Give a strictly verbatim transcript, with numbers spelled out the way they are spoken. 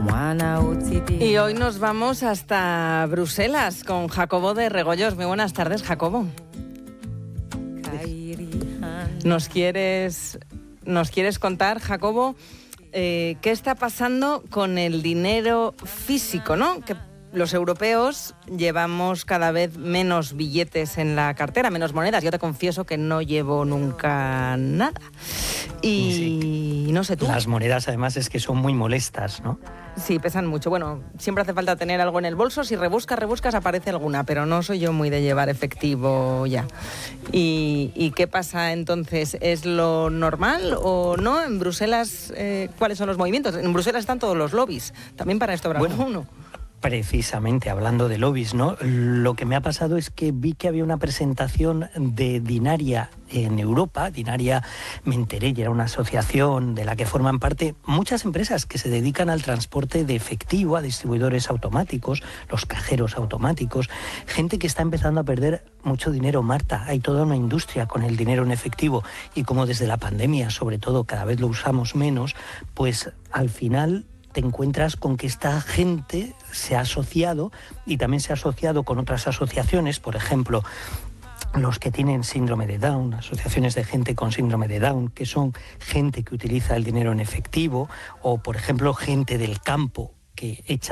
Y hoy nos vamos hasta Bruselas con Jacobo de Regoyos. Muy buenas tardes, Jacobo. ¿Nos quieres, nos quieres contar, Jacobo, eh, qué está pasando con el dinero físico, ¿no? Que los europeos llevamos cada vez menos billetes en la cartera, menos monedas. Yo te confieso que no llevo nunca nada. Y sí, no sé tú. Las monedas además es que son muy molestas, ¿no? Sí, pesan mucho. Bueno, siempre hace falta tener algo en el bolso. Si rebuscas, rebuscas, aparece alguna, pero no soy yo muy de llevar efectivo ya. ¿Y, y qué pasa entonces? ¿Es lo normal o no? En Bruselas, eh, ¿cuáles son los movimientos? En Bruselas están todos los lobbies. También para esto habrá bueno, uno. Precisamente, hablando de lobbies, ¿no? Lo que me ha pasado es que vi que había una presentación de Dinaria en Europa. Dinaria, me enteré, y era una asociación de la que forman parte muchas empresas que se dedican al transporte de efectivo, a distribuidores automáticos, los cajeros automáticos, gente que está empezando a perder mucho dinero, Marta. Hay toda una industria con el dinero en efectivo y como desde la pandemia, sobre todo, cada vez lo usamos menos, pues al final te encuentras con que esta gente se ha asociado y también se ha asociado con otras asociaciones, por ejemplo, los que tienen síndrome de Down, asociaciones de gente con síndrome de Down, que son gente que utiliza el dinero en efectivo, o por ejemplo gente del campo que echa